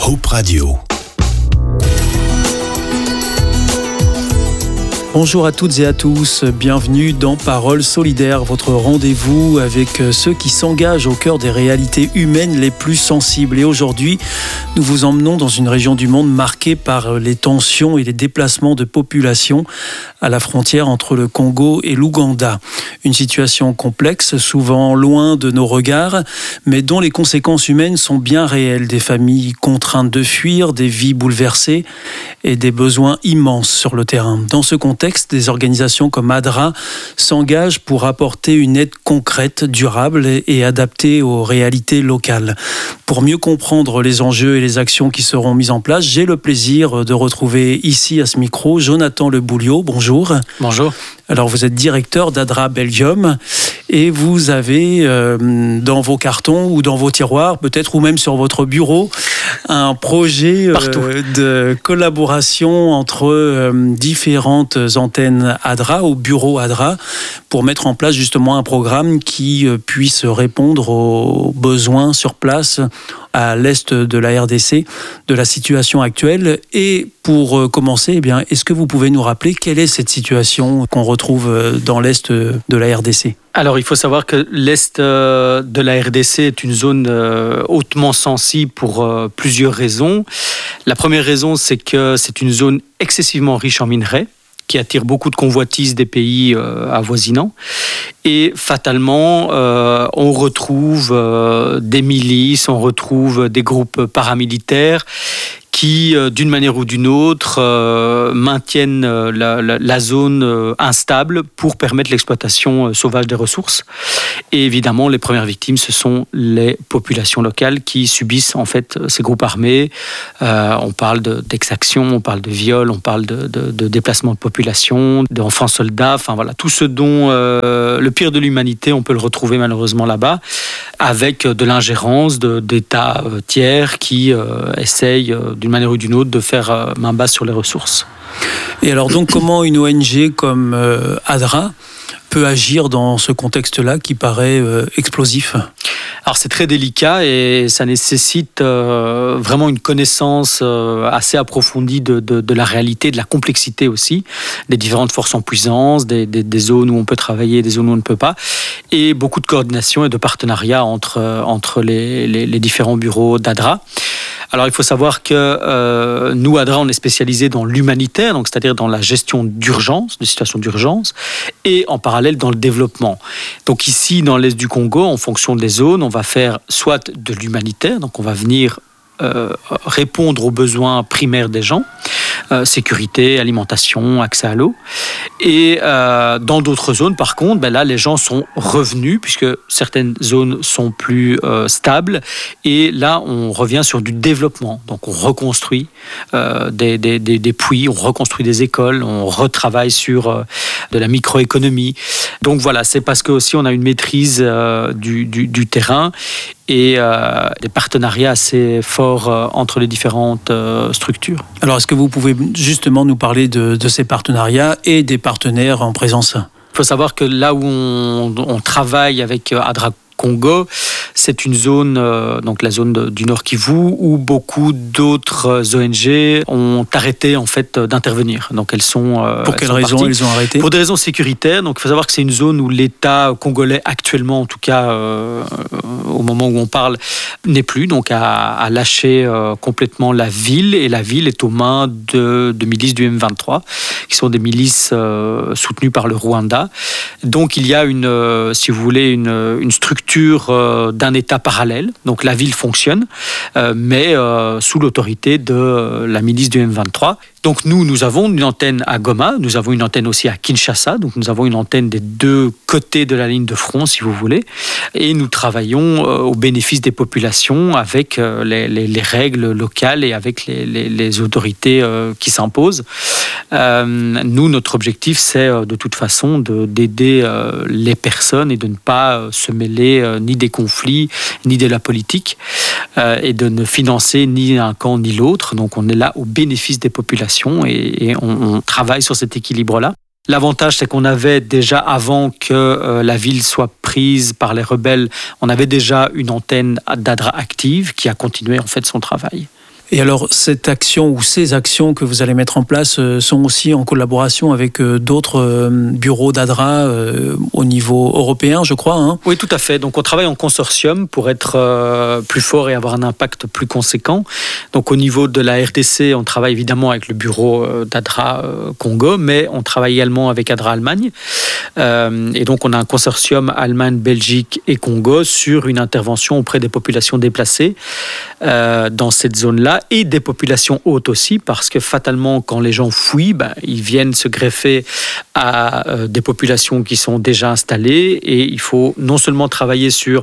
Hope Radio. Bonjour à toutes et à tous, bienvenue dans Paroles solidaires, votre rendez-vous avec ceux qui s'engagent au cœur des réalités humaines les plus sensibles. Et aujourd'hui, nous vous emmenons dans une région du monde marquée par les tensions et les déplacements de population à la frontière entre le Congo et l'Ouganda. Une situation complexe, souvent loin de nos regards, mais dont les conséquences humaines sont bien réelles. Des familles contraintes de fuir, des vies bouleversées et des besoins immenses sur le terrain. Dans ce contexte, des organisations comme ADRA s'engagent pour apporter une aide concrète, durable et adaptée aux réalités locales. Pour mieux comprendre les enjeux et les actions qui seront mises en place, j'ai le plaisir de retrouver ici à ce micro Jonathan Le Bouliot. Bonjour. Bonjour. Alors vous êtes directeur d'ADRA Belgium et vous avez dans vos cartons ou dans vos tiroirs, peut-être ou même sur votre bureau, un projet de collaboration entre différentes antennes ADRA ou bureaux ADRA pour mettre en place justement un programme qui puisse répondre aux besoins sur place à l'est de la RDC, de la situation actuelle. Et pour commencer, eh bien, est-ce que vous pouvez nous rappeler quelle est cette situation qu'on retrouve dans l'est de la RDC ? Alors, il faut savoir que l'est de la RDC est une zone hautement sensible pour plusieurs raisons. La première raison, c'est que c'est une zone excessivement riche en minerais, qui attire beaucoup de convoitises des pays avoisinants. Et fatalement, on retrouve des milices, on retrouve des groupes paramilitaires qui, d'une manière ou d'une autre, maintiennent la zone instable pour permettre l'exploitation sauvage des ressources. Et évidemment, les premières victimes, ce sont les populations locales qui subissent en fait ces groupes armés. On parle d'exactions, on parle de viols, on parle de déplacement de population, d'enfants soldats, enfin voilà, tout ce dont le pire de l'humanité, on peut le retrouver malheureusement là-bas, avec de l'ingérence d'États tiers qui essayent d'une manière ou d'une autre de faire main basse sur les ressources. Et alors donc comment une ONG comme ADRA peut agir dans ce contexte-là qui paraît explosif ? Alors c'est très délicat et ça nécessite vraiment une connaissance assez approfondie de la réalité, de la complexité aussi, des différentes forces en puissance, des zones où on peut travailler, des zones où on ne peut pas, et beaucoup de coordination et de partenariat entre les différents bureaux d'ADRA. Alors il faut savoir que nous, ADRA, on est spécialisé dans l'humanitaire, donc c'est-à-dire dans la gestion d'urgence, de situations d'urgence, et en parallèle dans le développement. Donc ici, dans l'est du Congo, en fonction des zones, on va faire soit de l'humanitaire, donc on va venir répondre aux besoins primaires des gens, sécurité, alimentation, accès à l'eau. Et dans d'autres zones, par contre, là, les gens sont revenus, puisque certaines zones sont plus stables. Et là, on revient sur du développement. Donc, on reconstruit des puits, on reconstruit des écoles, on retravaille sur de la microéconomie. Donc, voilà, c'est parce que aussi on a une maîtrise du terrain et des partenariats assez forts entre les différentes structures. Alors, est-ce que vous pouvez justement nous parler de ces partenariats et des partenaires en présence ? Il faut savoir que là où on travaille avec ADRA Congo, c'est une zone, donc la zone du Nord Kivu, où beaucoup d'autres ONG ont arrêté en fait d'intervenir. Donc elles sont pour quelles raisons elles ont arrêté ? Pour des raisons sécuritaires. Donc il faut savoir que c'est une zone où l'État congolais actuellement, en tout cas au moment où on parle, n'est plus. Donc a lâché complètement la ville, et la ville est aux mains de milices du M23, qui sont des milices soutenues par le Rwanda. Donc il y a si vous voulez, une structure d'un État parallèle. Donc la ville fonctionne, mais sous l'autorité de la milice du M23. Donc nous avons une antenne à Goma, nous avons une antenne aussi à Kinshasa, donc nous avons une antenne des deux côtés de la ligne de front, si vous voulez, et nous travaillons au bénéfice des populations avec les règles locales et avec les autorités qui s'imposent. Nous, notre objectif, c'est de toute façon d'aider les personnes et de ne pas se mêler ni des conflits, ni de la politique, et de ne financer ni un camp ni l'autre. Donc on est là au bénéfice des populations et on travaille sur cet équilibre-là. L'avantage, c'est qu'on avait déjà, avant que la ville soit prise par les rebelles, on avait déjà une antenne d'ADRA active qui a continué en fait son travail. Et alors, cette action ou ces actions que vous allez mettre en place sont aussi en collaboration avec d'autres bureaux d'ADRA au niveau européen, je crois, hein ? Oui, tout à fait. Donc, on travaille en consortium pour être plus fort et avoir un impact plus conséquent. Donc, au niveau de la RDC, on travaille évidemment avec le bureau d'ADRA Congo, mais on travaille également avec ADRA Allemagne. Et donc, on a un consortium Allemagne, Belgique et Congo sur une intervention auprès des populations déplacées dans cette zone-là, et des populations hautes aussi, parce que fatalement, quand les gens fuient, ils viennent se greffer à des populations qui sont déjà installées, et il faut non seulement travailler sur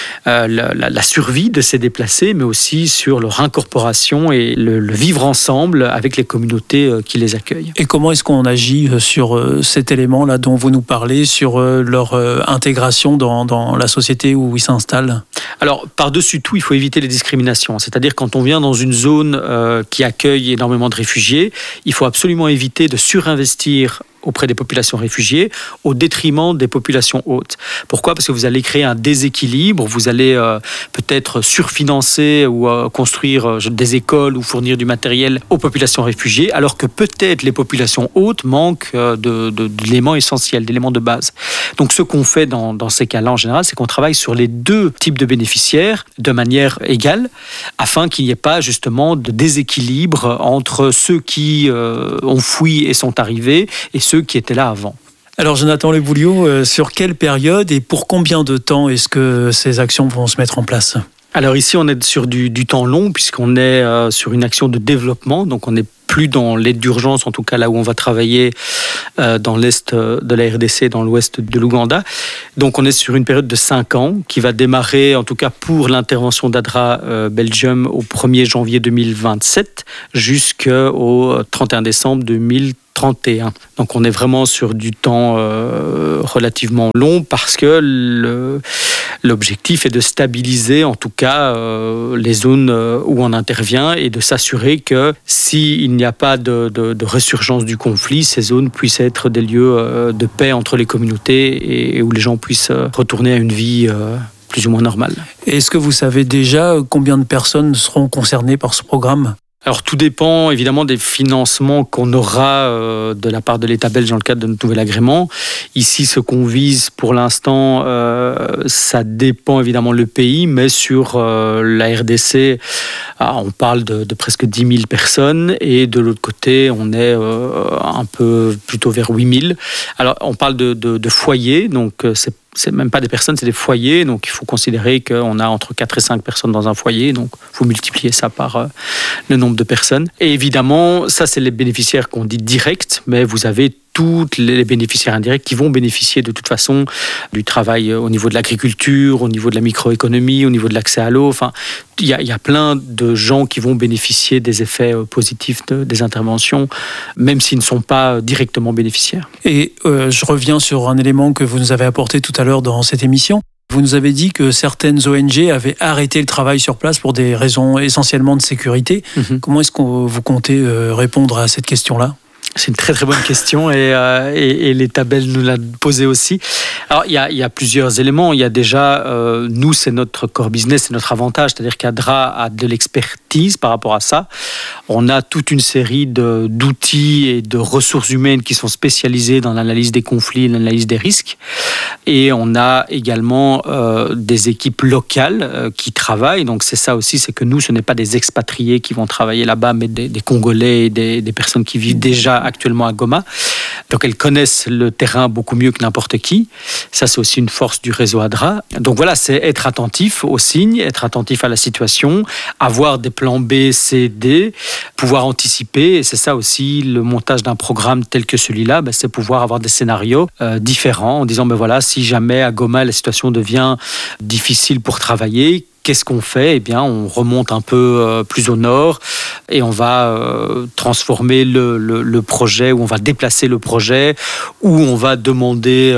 la survie de ces déplacés, mais aussi sur leur incorporation et le vivre ensemble avec les communautés qui les accueillent. Et comment est-ce qu'on agit sur cet élément-là dont vous nous parlez, sur leur intégration dans la société où ils s'installent ? Alors, par-dessus tout, il faut éviter les discriminations. C'est-à-dire, quand on vient dans une zone qui accueille énormément de réfugiés, il faut absolument éviter de surinvestir auprès des populations réfugiées au détriment des populations hautes. Pourquoi ? Parce que vous allez créer un déséquilibre, vous allez peut-être surfinancer ou construire des écoles ou fournir du matériel aux populations réfugiées, alors que peut-être les populations hautes manquent d'éléments essentiels, d'éléments de base. Donc ce qu'on fait dans ces cas-là en général, c'est qu'on travaille sur les deux types de bénéficiaires de manière égale, afin qu'il n'y ait pas justement de déséquilibre entre ceux qui ont fui et sont arrivés et ceux qui étaient là avant. Alors Jonathan Le Bouliot, sur quelle période et pour combien de temps est-ce que ces actions vont se mettre en place ? Alors ici, on est sur du temps long, puisqu'on est sur une action de développement, donc on n'est plus dans l'aide d'urgence, en tout cas là où on va travailler dans l'est de la RDC, dans l'ouest de l'Ouganda. Donc on est sur une période de 5 ans qui va démarrer, en tout cas pour l'intervention d'ADRA Belgium, au 1er janvier 2027 jusqu'au 31 décembre 2031. Donc on est vraiment sur du temps relativement long, parce que l'objectif est de stabiliser en tout cas les zones où on intervient, et de s'assurer que s'il n'y a pas de résurgence du conflit, ces zones puissent être des lieux de paix entre les communautés et où les gens puissent retourner à une vie plus ou moins normale. Et est-ce que vous savez déjà combien de personnes seront concernées par ce programme ? Alors tout dépend évidemment des financements qu'on aura de la part de l'État belge dans le cadre de notre nouvel agrément. Ici, ce qu'on vise pour l'instant, ça dépend évidemment le pays, mais sur la RDC, on parle de presque 10 000 personnes, et de l'autre côté, on est un peu plutôt vers 8 000. Alors on parle de foyers, donc c'est même pas des personnes, c'est des foyers. Donc il faut considérer qu'on a entre 4 et 5 personnes dans un foyer. Donc vous multipliez ça par le nombre de personnes. Et évidemment, ça c'est les bénéficiaires qu'on dit directs, mais vous avez tous les bénéficiaires indirects qui vont bénéficier de toute façon du travail au niveau de l'agriculture, au niveau de la microéconomie, au niveau de l'accès à l'eau. Enfin, il y a plein de gens qui vont bénéficier des effets positifs des interventions, même s'ils ne sont pas directement bénéficiaires. Et je reviens sur un élément que vous nous avez apporté tout à l'heure dans cette émission. Vous nous avez dit que certaines ONG avaient arrêté le travail sur place pour des raisons essentiellement de sécurité. Comment est-ce que vous comptez répondre à cette question-là ? C'est une très très bonne question, et l'État belge nous l'a posé aussi. Alors il y a plusieurs éléments. Il y a déjà, nous c'est notre core business, c'est notre avantage, c'est-à-dire qu'ADRA a de l'expertise par rapport à ça. On a toute une série d'outils et de ressources humaines qui sont spécialisées dans l'analyse des conflits, l'analyse des risques. Et on a également des équipes locales qui travaillent. Donc c'est ça aussi, c'est que nous, ce n'est pas des expatriés qui vont travailler là-bas, mais des Congolais et des personnes qui vivent déjà actuellement à Goma. Donc elles connaissent le terrain beaucoup mieux que n'importe qui. Ça, c'est aussi une force du réseau ADRA. Donc voilà, c'est être attentif aux signes, être attentif à la situation, avoir des plans B, C, D, pouvoir anticiper. Et c'est ça aussi le montage d'un programme tel que celui-là, c'est pouvoir avoir des scénarios différents en disant, voilà, si jamais à Goma la situation devient difficile pour travailler, qu'est-ce qu'on fait ? Eh bien, on remonte un peu plus au nord et on va transformer le projet, ou on va déplacer le projet, ou on va demander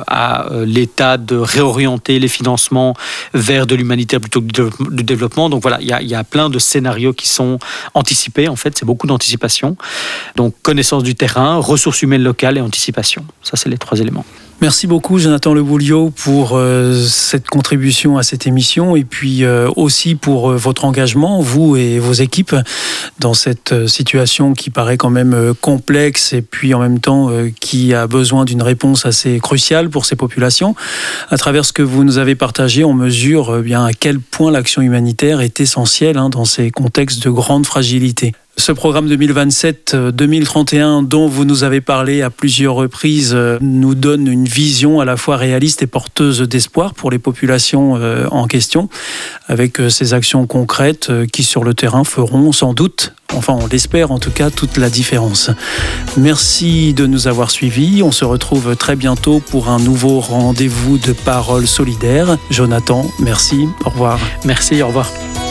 à l'État de réorienter les financements vers de l'humanitaire plutôt que du développement. Donc voilà, il y a plein de scénarios qui sont anticipés. En fait, c'est beaucoup d'anticipation. Donc connaissance du terrain, ressources humaines locales et anticipation. Ça, c'est les 3 éléments. Merci beaucoup Jonathan Le Bouliot pour cette contribution à cette émission et puis aussi pour votre engagement, vous et vos équipes, dans cette situation qui paraît quand même complexe et puis en même temps qui a besoin d'une réponse assez cruciale pour ces populations. À travers ce que vous nous avez partagé, on mesure bien à quel point l'action humanitaire est essentielle dans ces contextes de grande fragilité. Ce programme 2027-2031 dont vous nous avez parlé à plusieurs reprises nous donne une vision à la fois réaliste et porteuse d'espoir pour les populations en question, avec ces actions concrètes qui sur le terrain feront sans doute, enfin on l'espère en tout cas, toute la différence. Merci de nous avoir suivis. On se retrouve très bientôt pour un nouveau rendez-vous de Paroles solidaires. Jonathan, merci. Au revoir. Merci, au revoir.